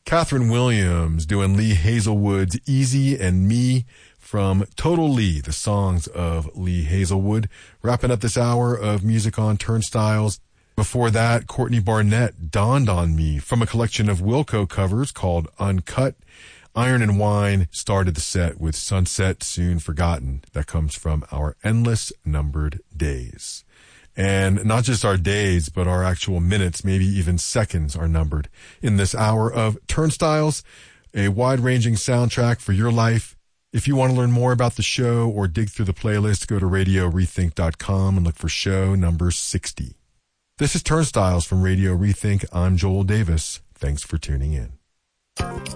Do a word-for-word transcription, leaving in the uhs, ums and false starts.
Catherine Williams doing Lee Hazelwood's Easy and Me from Total Lee, the songs of Lee Hazelwood. Wrapping up this hour of music on Turnstiles. Before that, Courtney Barnett, Dawned on Me, from a collection of Wilco covers called Uncut. Iron and Wine started the set with Sunset Soon Forgotten. That comes from our Endless Numbered Days. And not just our days, but our actual minutes, maybe even seconds, are numbered in this hour of Turnstiles, a wide-ranging soundtrack for your life. If you want to learn more about the show or dig through the playlist, go to radio rethink dot com and look for show number sixty. This is Turnstiles from Radio Rethink. I'm Joel Davis. Thanks for tuning in.